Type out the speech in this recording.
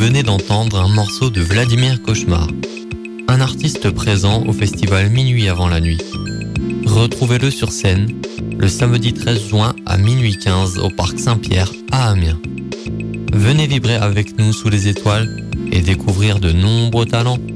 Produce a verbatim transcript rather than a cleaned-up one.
venez d'entendre un morceau de Vladimir Cauchemar, un artiste présent au festival Minuit avant la nuit. Retrouvez-le sur scène le samedi treize juin à minuit quinze au Parc Saint-Pierre à Amiens. Venez vibrer avec nous sous les étoiles et découvrir de nombreux talents.